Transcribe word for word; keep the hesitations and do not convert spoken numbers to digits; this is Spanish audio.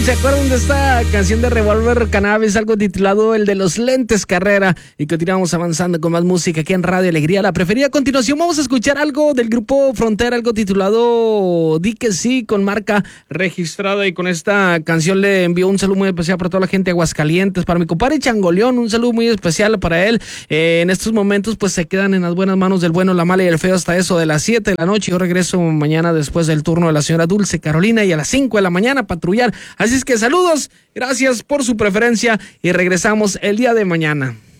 ¿Se acuerdan de esta canción de Revolver Cannabis, algo titulado El de los Lentes Carrera? Y continuamos avanzando con más música aquí en Radio Alegría, la preferida. A continuación vamos a escuchar algo del grupo Frontera, algo titulado Di que sí, con marca registrada. Y con esta canción le envío un saludo muy especial para toda la gente de Aguascalientes, para mi compadre Changoleón, un saludo muy especial para él. Eh, en estos momentos pues se quedan en las buenas manos del bueno, la mala y el feo hasta eso de las siete de la noche. Yo regreso mañana después del turno de la señora Dulce Carolina y a las cinco de la mañana a patrullar. Así es que saludos, gracias por su preferencia y regresamos el día de mañana.